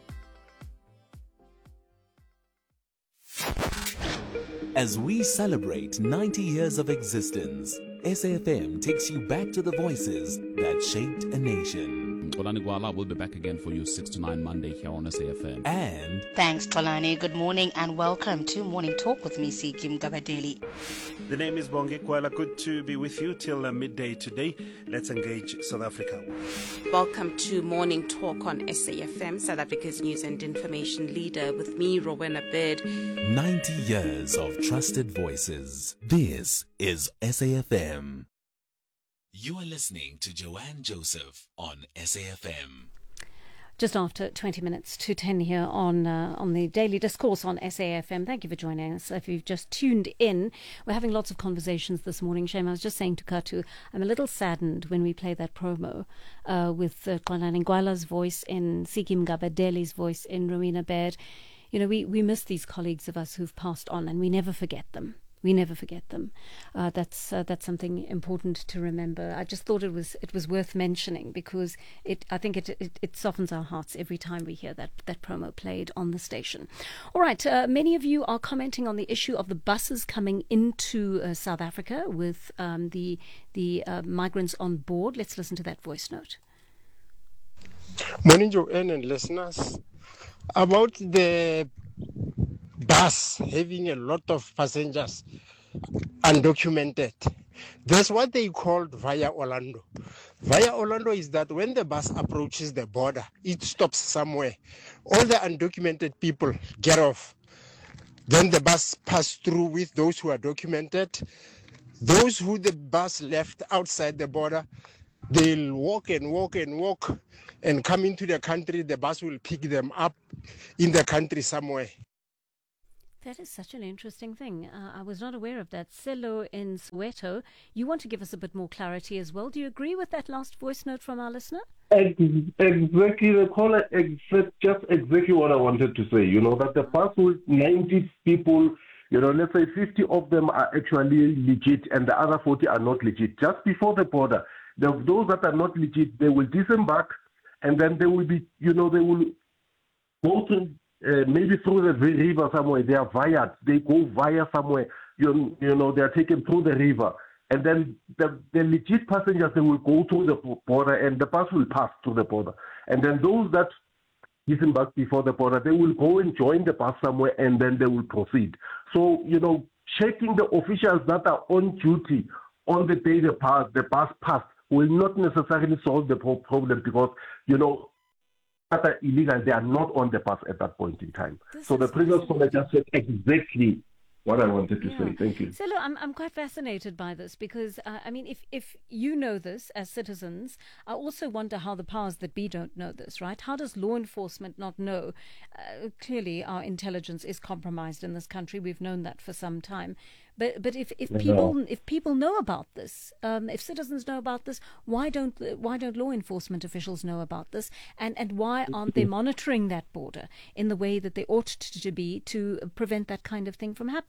[SPEAKER 7] As we celebrate ninety years of existence, S A F M takes you back to the voices that shaped a nation.
[SPEAKER 23] Tolani Gwala will be back again for you six to nine Monday here on S A F M.
[SPEAKER 7] And
[SPEAKER 24] thanks, Tolani. Good morning and welcome to Morning Talk with me, Sikim Gabadeli.
[SPEAKER 25] The name is Bongi Kwala. Good to be with you till uh, midday today. Let's engage South Africa.
[SPEAKER 26] Welcome to Morning Talk on S A F M, South Africa's news and information leader, with me, Rowena Bird.
[SPEAKER 7] ninety years of trusted voices. This is S A F M. You are listening to Joanne Joseph on S A F M.
[SPEAKER 11] Just after twenty minutes to ten here on uh, on the Daily Discourse on S A F M. Thank you for joining us. If you've just tuned in, we're having lots of conversations this morning. Shame, I was just saying to Katu, I'm a little saddened when we play that promo uh, with uh, Xolani Gwala's voice in Sikim Gabadeli's voice in Rowena Baird. You know, we, we miss these colleagues of us who've passed on, and we never forget them. We never forget them. Uh, that's uh, that's something important to remember. I just thought it was it was worth mentioning because it I think it it, it softens our hearts every time we hear that that promo played on the station. All right, uh, many of you are commenting on the issue of the buses coming into uh, South Africa with um, the the uh, migrants on board. Let's listen to that voice note.
[SPEAKER 27] Morning, Joanne and listeners. About the bus having a lot of passengers undocumented. That's what they called Via Orlando. Via Orlando is that when the bus approaches the border, it stops somewhere. All the undocumented people get off. Then the bus passes through with those who are documented. Those who the bus left outside the border, they'll walk and walk and walk and come into the country. The bus will pick them up in the country somewhere.
[SPEAKER 11] That is such an interesting thing. Uh, I was not aware of that. Selo in Soweto, you want to give us a bit more clarity as well. Do you agree with that last voice note from our listener?
[SPEAKER 28] Exactly, the caller, exact, just exactly what I wanted to say. You know, that the bus with ninety people, you know, let's say fifty of them are actually legit and the other forty are not legit. Just before the border, the, those that are not legit, they will disembark and then they will be, you know, they will go to Uh, maybe through the river somewhere. They are via, they go via somewhere, you, you know, they are taken through the river. And then the, the legit passengers, they will go through the border and the bus will pass through the border. And then those that disembark before the border, they will go and join the bus somewhere and then they will proceed. So, you know, checking the officials that are on duty on the day the, pass, the bus passed will not necessarily solve the problem because, you know, that are illegal, they are not on the bus at that point in time. This so the previous caller just said exactly what I wanted to yeah. say. Thank you.
[SPEAKER 11] So look, I'm I'm quite fascinated by this because uh, I mean, if if you know this as citizens, I also wonder how the powers that be don't know this, right? How does law enforcement not know? Uh, clearly, our intelligence is compromised in this country. We've known that for some time. But but if, if people no. if people know about this, um, if citizens know about this, why don't why don't law enforcement officials know about this? And and why aren't they monitoring that border in the way that they ought to, to be to prevent that kind of thing from happening?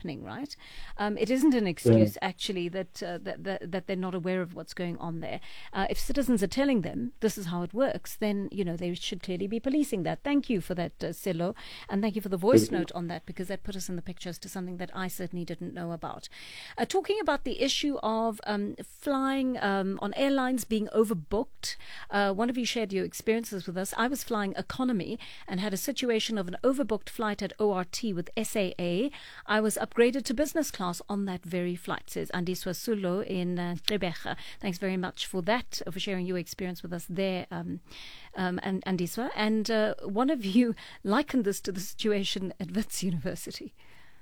[SPEAKER 11] happening, right? Um, it isn't an excuse, yeah. actually, that, uh, that, that that they're not aware of what's going on there. Uh, if citizens are telling them this is how it works, then, you know, they should clearly be policing that. Thank you for that, uh, Silo, and thank you for the voice note on that, because that put us in the picture as to something that I certainly didn't know about. Uh, talking about the issue of um, flying um, on airlines being overbooked, uh, one of you shared your experiences with us. I was flying economy and had a situation of an overbooked flight at O R T with S A A. I was upgraded to business class on that very flight, says Andiswa Sulo in uh, Gqeberha. Thanks very much for that, for sharing your experience with us there, um, um, and Andiswa. And uh, one of you likened this to the situation at Wits University.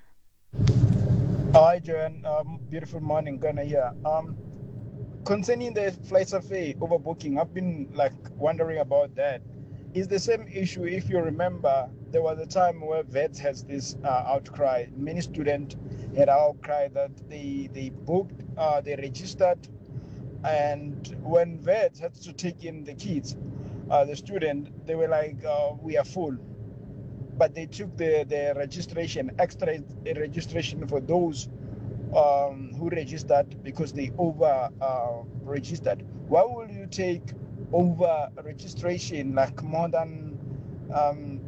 [SPEAKER 2] Hi, Joanne. Um, beautiful morning, Ghana here. Um, concerning the flights of a overbooking, I've been like wondering about that. It's the same issue. If you remember, there was a time where Wits has this uh, outcry. Many students had outcry that they they booked, uh, they registered, and when Wits had to take in the kids, uh, the student, they were like, uh, "We are full," but they took the the registration, extra registration for those um, who registered because they over uh, registered. Why will you take over registration like more than um,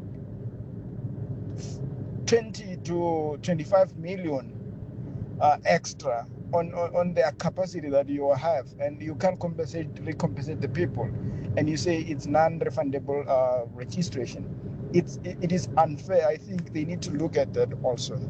[SPEAKER 2] twenty to twenty-five million uh, extra on, on, on their capacity that you have, and you can't compensate, recompensate the people, and you say it's non-refundable uh, registration? It's, it, it is unfair. I think they need to look at that also.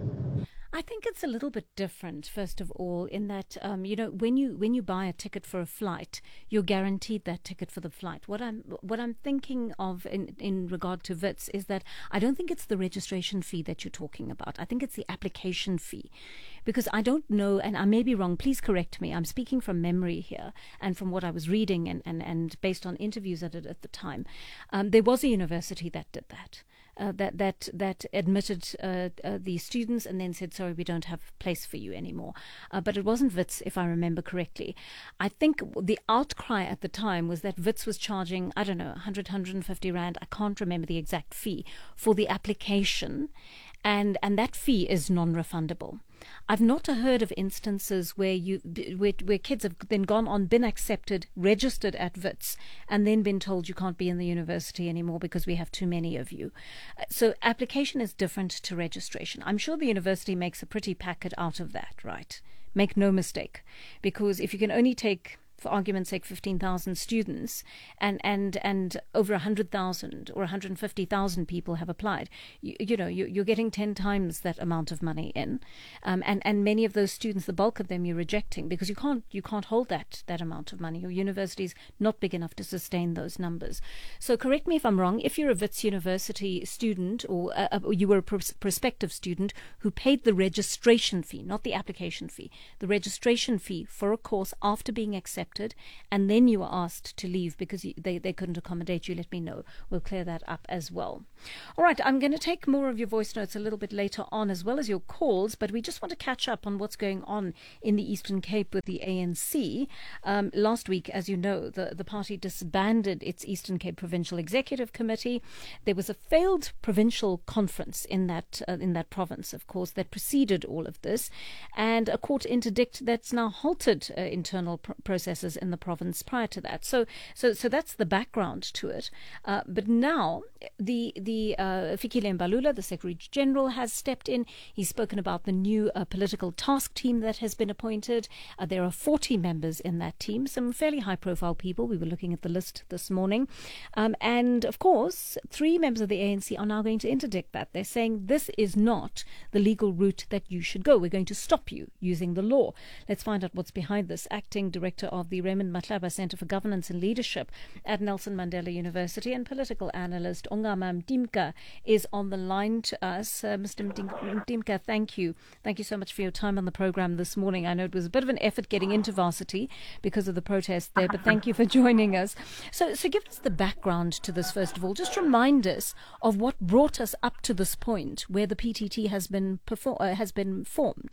[SPEAKER 11] I think it's a little bit different, first of all, in that, um, you know, when you when you buy a ticket for a flight, you're guaranteed that ticket for the flight. What I'm what I'm thinking of in, in regard to Wits is that I don't think it's the registration fee that you're talking about. I think it's the application fee. Because I don't know, and I may be wrong, please correct me. I'm speaking from memory here and from what I was reading and, and, and based on interviews at it at the time. Um, there was a university that did that. Uh, that that that admitted uh, uh, the students and then said, sorry, we don't have a place for you anymore. Uh, but it wasn't Wits, if I remember correctly. I think the outcry at the time was that Wits was charging, I don't know, one hundred, one hundred fifty rand, I can't remember the exact fee, for the application, and, and that fee is non-refundable. I've not heard of instances where you where, where kids have then gone on, been accepted, registered at Wits, and then been told you can't be in the university anymore because we have too many of you. So application is different to registration. I'm sure the university makes a pretty packet out of that, right? Make no mistake, because if you can only take, for argument's sake, fifteen thousand students, and, and, and over one hundred thousand or one hundred fifty thousand people have applied, you, you know, you, you're getting ten times that amount of money in. Um, and, and many of those students, the bulk of them, you're rejecting because you can't you can't hold that, that amount of money. Your university's not big enough to sustain those numbers. So correct me if I'm wrong, if you're a Wits University student or, uh, or you were a pros- prospective student who paid the registration fee, not the application fee, the registration fee for a course after being accepted, and then you were asked to leave because you, they, they couldn't accommodate you, let me know. We'll clear that up as well. All right, I'm going to take more of your voice notes a little bit later on, as well as your calls, but we just want to catch up on what's going on in the Eastern Cape with the A N C. Um, last week, as you know, the, the party disbanded its Eastern Cape Provincial Executive Committee. There was a failed provincial conference in that uh, in that province, of course, that preceded all of this, and a court interdict that's now halted uh, internal pr- processes in the province prior to that. So, so, so that's the background to it. Uh, but now, the the uh, Fikile Mbalula, the Secretary General, has stepped in. He's spoken about the new uh, political task team that has been appointed. Uh, there are forty members in that team, some fairly high-profile people. We were looking at the list this morning, um, and of course, three members of the A N C are now going to interdict that. They're saying this is not the legal route that you should go. We're going to stop you using the law. Let's find out what's behind this. Acting Director of the Raymond Matlaba Center for Governance and Leadership at Nelson Mandela University and political analyst Ongama Mdimka is on the line to us. Uh, Mister Mdimka, thank you. Thank you so much for your time on the program this morning. I know it was a bit of an effort getting into varsity because of the protest there, but thank you for joining us. So, so give us the background to this, first of all. Just remind us of what brought us up to this point where the P T T has been perform- uh, has been formed.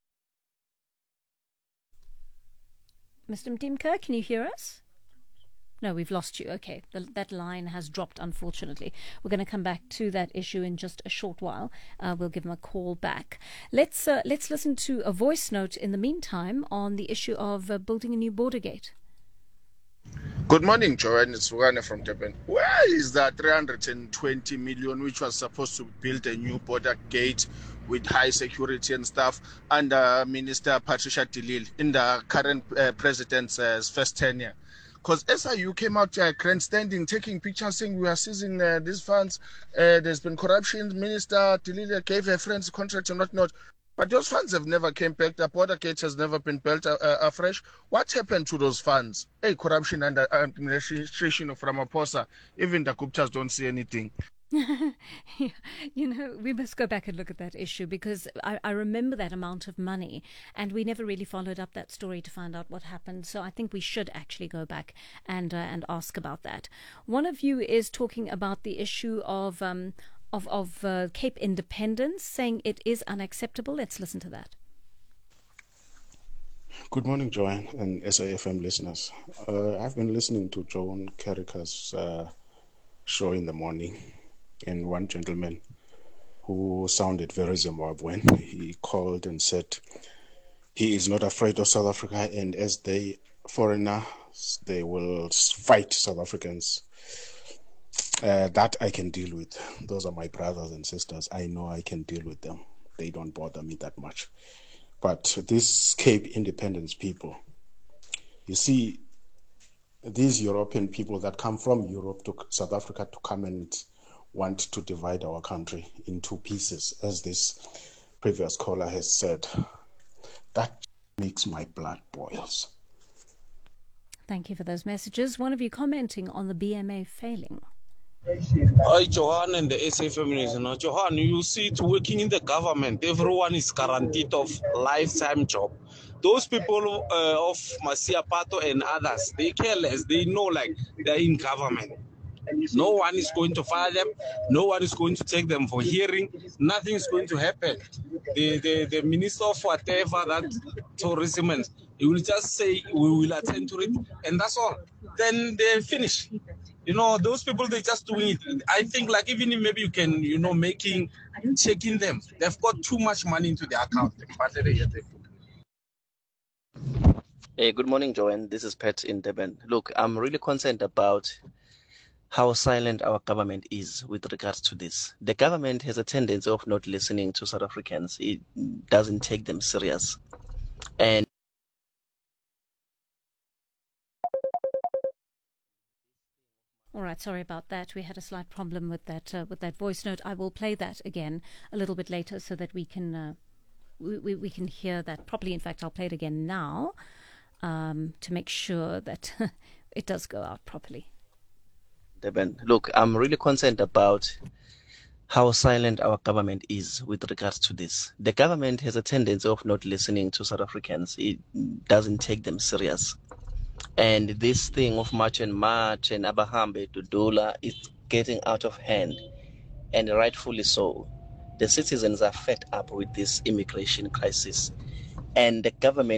[SPEAKER 11] Mister Mdimka, can you hear us? No, we've lost you. Okay, the, that line has dropped, unfortunately. We're going to come back to that issue in just a short while. Uh, we'll give him a call back. Let's uh, let's listen to a voice note in the meantime on the issue of uh, building a new border gate.
[SPEAKER 3] Good morning, Joanne. It's Rugane from Durban. Where is that three hundred twenty million which was supposed to build a new border gate with high security and stuff under Minister Patricia de Lille in the current uh, president's uh, first tenure? Because S I U came out uh, grandstanding, taking pictures, saying we are seizing uh, these funds. Uh, there's been corruption. Minister de Lille gave her friends contracts and whatnot. But those funds have never came back. The border gate has never been built uh, uh, afresh. What happened to those funds? Hey, corruption and the administration of Ramaphosa. Even the Guptas don't see anything.
[SPEAKER 11] You know, we must go back and look at that issue because I, I remember that amount of money and we never really followed up that story to find out what happened. So I think we should actually go back and uh, and ask about that. One of you is talking about the issue of um, of, of uh, Cape Independence, saying it is unacceptable. Let's listen to that.
[SPEAKER 4] Good morning, Joanne and S A F M listeners. Uh, I've been listening to Joan Carricker's uh, show in the morning, and one gentleman who sounded very Zimbabwean, he called and said he is not afraid of South Africa, and as they foreigners, they will fight South Africans. Uh, that I can deal with. Those are my brothers and sisters. I know I can deal with them. They don't bother me that much. But these Cape Independence people, you see, these European people that come from Europe to South Africa to come and want to divide our country in two pieces, as this previous caller has said, that makes my blood boils.
[SPEAKER 11] Thank you for those messages. One of you commenting on the B M A failing.
[SPEAKER 5] Hi, Johan and the S A F M. You know, Johan, you see, it working in the government, everyone is guaranteed of lifetime job. Those people uh, of Masia Pato and others, they care less. They know, like, they're in government. No one is going to fire them. No one is going to take them for hearing. Nothing is going to happen. The the, the minister of whatever that tourism, and he will just say, we will attend to it, and that's all. Then they finish. You know, those people, they're just doing it. I think, like, even if maybe you can, you know, making, checking them. They've got too much money into their account.
[SPEAKER 6] Hey, good morning, Joanne. This is Pat in Durban. Look, I'm really concerned about how silent our government is with regards to this. The government has a tendency of not listening to South Africans. It doesn't take them serious. And
[SPEAKER 11] All right, sorry about that. We had a slight problem with that uh, with that voice note. I will play that again a little bit later so that we can uh, we, we we can hear that properly. In fact, I'll play it again now um, to make sure that it does go out properly.
[SPEAKER 6] Durban, look, I'm really concerned about how silent our government is with regards to this. The government has a tendency of not listening to South Africans. It doesn't take them serious. And this thing of March and March and Abahambe to Dola is getting out of hand, and rightfully so. The citizens are fed up with this immigration crisis, and the government